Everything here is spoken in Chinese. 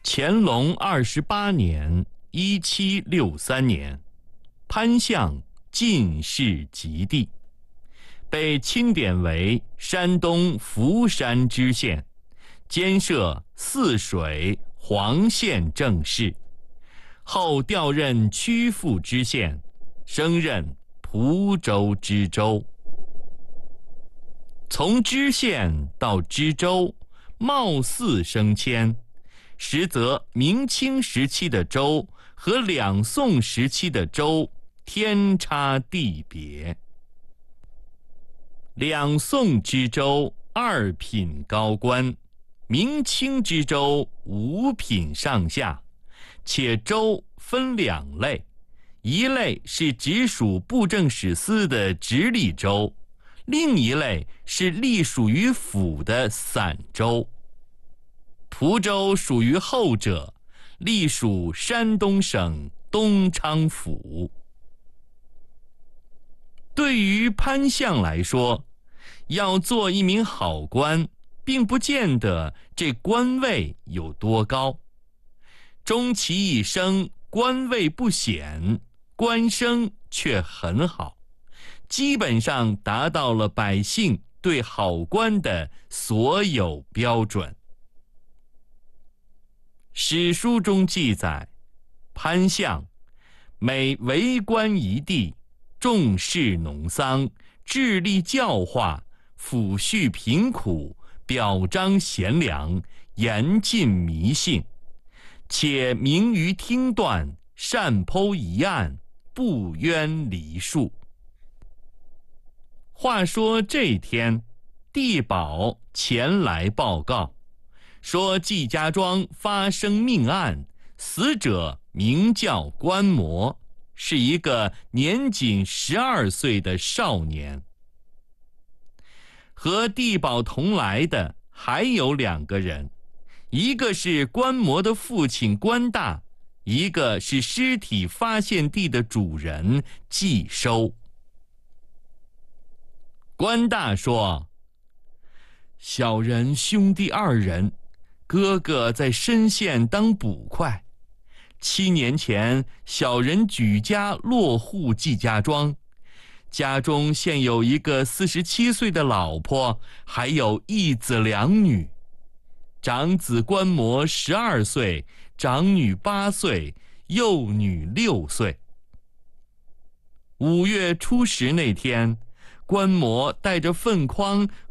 乾隆28年（1763年），潘相进士及第，被钦点为山东福山知县，兼设泗水、黄县政事。后调任曲阜知县，升任蒲州知州。从知县到知州，貌似升迁，实则明清时期的州和两宋时期的州天差地别。两宋知州2品高官，明清知州5品上下，且州分2类，一类是直属布政使司的直隶州，另一类是隶属于府的散州。蒲州属于后者，隶属山东省东昌府。对于潘相来说，要做一名好官，并不见得这官位有多高。终其一生，官位不显，官声却很好，基本上达到了百姓对好官的所有标准。史书中记载，潘相每为官一地，重视农桑，致力教化，抚恤贫苦，表彰贤良，严禁迷信，且明于听断，善剖疑案，不冤梨树。话说这天，地保前来报告，说季家庄发生命案，死者名叫关模，是一个年仅12岁的少年。和地保同来的还有2个人，一个是关模的父亲关大，一个是尸体发现地的主人季收。关大说：小人兄弟2人，哥哥在深县当捕快，7年前小人举家落户季家庄，家中现有一个47岁的老婆，还有1子2女。长子关模12岁，长女8岁，幼女6岁。5月初10那天，关模带着粪筐